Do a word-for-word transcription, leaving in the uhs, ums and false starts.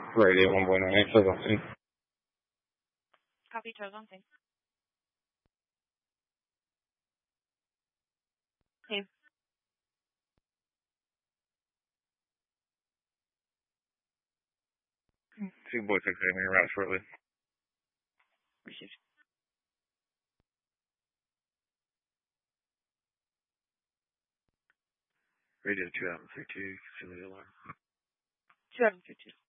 Radio one point nine, so that's it. Copy, Charles on thing. Hey. Two boy six eight, maybe around shortly. Received. Radio two out three two, facility alarm. two out three two.